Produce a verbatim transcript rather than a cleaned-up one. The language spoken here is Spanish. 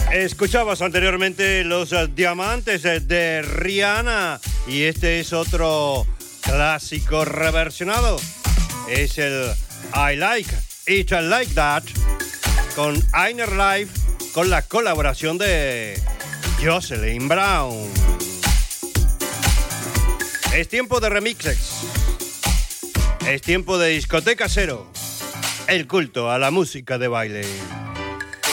Escuchabas anteriormente los uh, diamantes de, de Rihanna y este es otro clásico reversionado. Es el I Like It Like That con Inner Life con la colaboración de Jocelyn Brown. Es tiempo de remixes. Es tiempo de discoteca cero. El culto a la música de baile.